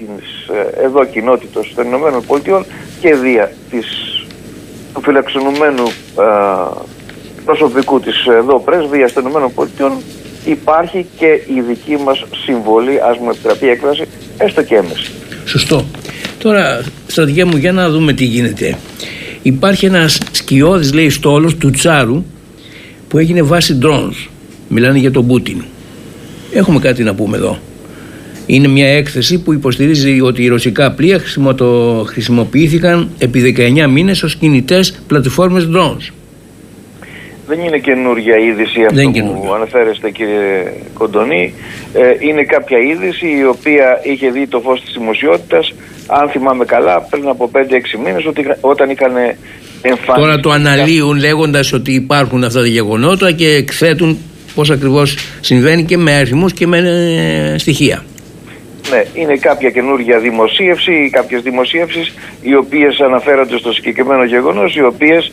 της εδώ κοινότητας των ΗΠΑ και δια του φιλοξενουμένου προσωπικού της εδώ πρέσβειας των ΗΠΑ υπάρχει και η δική μας συμβολή, ας μου επιτραπεί η έκφραση, έστω και έμεση. Σωστό. Τώρα, στρατηγέ μου, για να δούμε τι γίνεται. Υπάρχει ένας σκιώδης, λέει, στόλος του Τσάρου που έγινε βάση drones. Μιλάνε για τον Πούτιν. Έχουμε κάτι να πούμε εδώ. Είναι μια έκθεση που υποστηρίζει ότι οι ρωσικά πλοία χρησιμοποιήθηκαν επί 19 μήνες ως κινητές πλατφόρμες drones. Δεν είναι καινούργια είδηση αυτό που αναφέρεστε, κύριε Κοντονή. Είναι κάποια είδηση η οποία είχε δει το φως της δημοσιότητας, αν θυμάμαι καλά, πριν από 5-6 μήνες, όταν είχαν εμφανίσει. Τώρα το αναλύουν λέγοντας ότι υπάρχουν αυτά τα γεγονότα και εκθέτουν πώς ακριβώς συμβαίνει και με αριθμούς και με στοιχεία. Ναι, είναι κάποια καινούργια δημοσίευση ή κάποιες δημοσίευσεις οι οποίες αναφέρονται στο συγκεκριμένο γεγονός, οι οποίες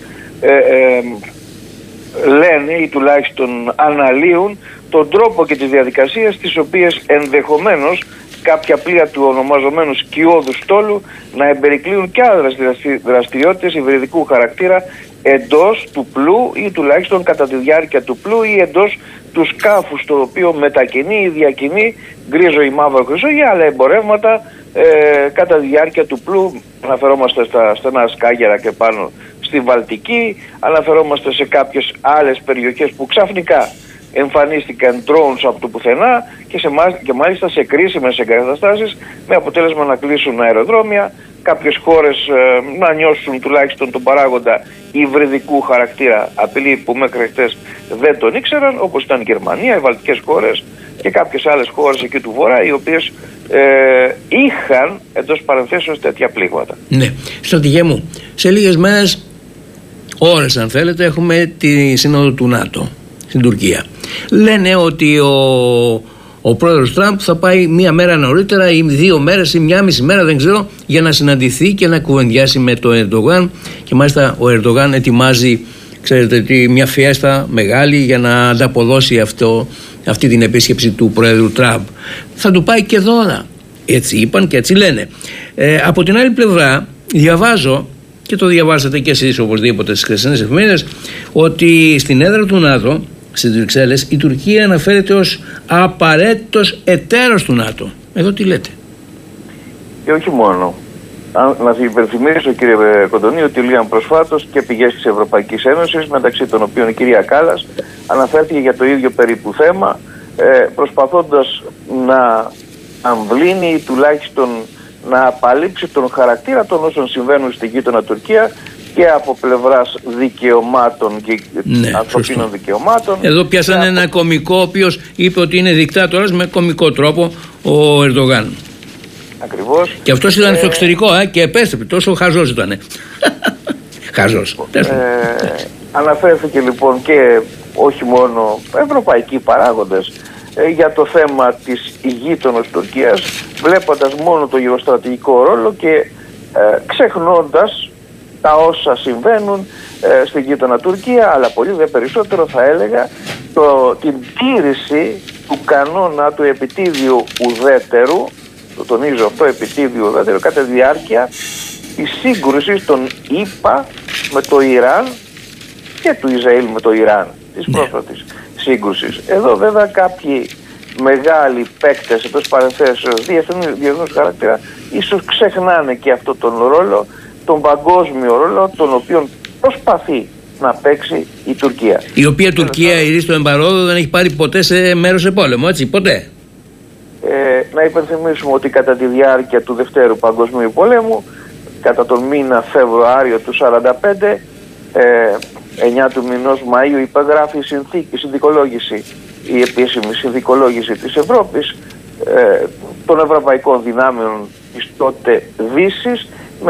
λένε ή τουλάχιστον αναλύουν τον τρόπο και τις διαδικασίες τις οποίες ενδεχομένως κάποια πλοία του ονομαζομένου σκιώδου στόλου να εμπερικλείουν και άλλες δραστηριότητες υβριδικού χαρακτήρα εντός του πλοίου ή τουλάχιστον κατά τη διάρκεια του πλοίου ή εντός του σκάφους το οποίο μετακινεί ή διακινεί γκρίζο ή μαύρο χρυσό ή άλλα εμπορεύματα κατά τη διάρκεια του πλοίου. Αναφερόμαστε στα στενά σκάγερα και πάνω στη Βαλτική, αναφερόμαστε σε κάποιες άλλες περιοχές που ξαφνικά εμφανίστηκαν drones από το πουθενά και μάλιστα σε κρίσιμες εγκαταστάσεις, με αποτέλεσμα να κλείσουν αεροδρόμια, κάποιες χώρες να νιώσουν τουλάχιστον τον παράγοντα υβριδικού χαρακτήρα απειλή που μέχρι χτες δεν τον ήξεραν, όπως ήταν η Γερμανία, οι βαλτικές χώρες και κάποιες άλλες χώρες εκεί του Βορρά, οι οποίες είχαν εντός παρενθέσεως τέτοια πλήγματα. Ναι, στρατηγέ μου, σε λίγες μέρες, ώρες αν θέλετε, έχουμε τη σύνοδο του ΝΑΤΟ στην Τουρκία. Λένε ότι ο πρόεδρος Τραμπ θα πάει μία μέρα νωρίτερα ή 2 μέρες ή 1,5 μέρα, δεν ξέρω, για να συναντηθεί και να κουβεντιάσει με τον Ερντογάν. Και μάλιστα ο Ερντογάν ετοιμάζει, ξέρετε, μια φιέστα μεγάλη για να ανταποδώσει αυτή την επίσκεψη του πρόεδρου Τραμπ. Θα του πάει και δώρα. Έτσι είπαν και έτσι λένε. Από την άλλη πλευρά διαβάζω, και το διαβάσατε και εσείς οπωσδήποτε στις χθεσινές εφημερίδες, ότι στην έδρα του ΝΑΤΟ στις Βρυξέλλες η Τουρκία αναφέρεται ως απαραίτητος εταίρος του ΝΑΤΟ. Εδώ τι λέτε? Και όχι μόνο. Να σας υπενθυμίσω, κύριε Κοντονή, ότι λίγαν προσφάτως και πηγές της Ευρωπαϊκής Ένωσης, μεταξύ των οποίων η κυρία Κάλλας, αναφέρθηκε για το ίδιο περίπου θέμα, προσπαθώντας να αμβλύνει ή τουλάχιστον να απαλείψει τον χαρακτήρα των όσων συμβαίνουν στη γείτονα Τουρκία και από πλευράς δικαιωμάτων και ανθρωπίνων δικαιωμάτων. Εδώ πιάσαν ένα κωμικό, ο οποίος είπε ότι είναι δικτάτορας με κωμικό τρόπο, ο Ερντογάν. Ακριβώς. Και αυτός ήταν στο εξωτερικό και επέστρεψε, τόσο χαζός ήταν. Χαζός. Αναφέρθηκε λοιπόν και όχι μόνο ευρωπαϊκοί παράγοντες για το θέμα της γείτονας Τουρκίας, βλέποντας μόνο το γεωστρατηγικό ρόλο και ξεχνώντας τα όσα συμβαίνουν στη γείτονα Τουρκία, αλλά πολύ δε περισσότερο θα έλεγα την τήρηση του κανόνα του επιτίδιου ουδέτερου, το τονίζω αυτό, επιτίδιου ουδέτερου, κατά τη διάρκεια της σύγκρουσης των ΗΠΑ με το Ιράν και του Ισραήλ με το Ιράν, της πρόσφατης σύγκρουσης. Εδώ βέβαια κάποιοι μεγάλοι παίκτες εντός παρενθέσεως διεθνούς χαρακτήρα ίσως ξεχνάνε και αυτό τον ρόλο, τον παγκόσμιο ρόλο, τον οποίο προσπαθεί να παίξει η Τουρκία. Η οποία Τουρκία, η στο εμπαρόδο, δεν έχει πάρει ποτέ σε μέρος σε πόλεμο, έτσι, ποτέ. Να υπενθυμίσουμε ότι κατά τη διάρκεια του Δευτέρου Παγκοσμίου Πολέμου, κατά τον μήνα Φεβρουάριο του 1945, 9 του μηνός Μαΐου, υπεγράφει η συνδικολόγηση, η επίσημη συνδικολόγηση της Ευρώπης, των ευρωπαϊκών δυνάμεων της τότε Δύσης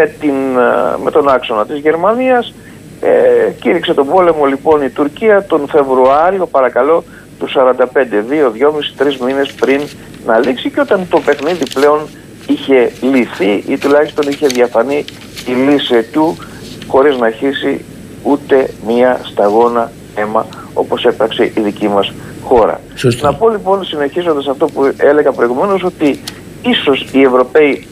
με τον άξονα της Γερμανίας. Κήρυξε τον πόλεμο λοιπόν η Τουρκία τον Φεβρουάριο, παρακαλώ, του 1945, 2,5-3 μήνες πριν να λήξει, και όταν το παιχνίδι πλέον είχε λυθεί ή τουλάχιστον είχε διαφανεί η λύση του, χωρίς να αρχίσει ούτε μία σταγόνα αίμα, όπως έπραξε η δική μας χώρα. Σωστή. Να πω λοιπόν, συνεχίζοντας αυτό που έλεγα προηγουμένως, ότι ίσως οι Ευρωπαίοι